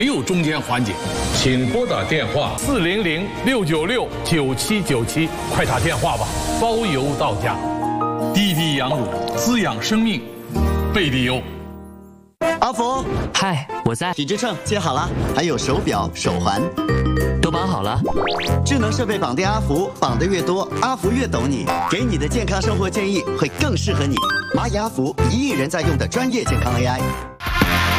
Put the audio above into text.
没有中间环节，请拨打电话400-696-9797，快打电话吧，包邮到家。滴滴羊乳滋养生命，贝利优。 阿福， 嗨，我在。 体脂秤接好了，还有手表、手环， 都绑好了。 智能设备绑定阿福，绑得越多，阿福越懂你，给你的健康生活建议会更适合你。蚂蚁阿福，1亿人在用的专业健康 AI。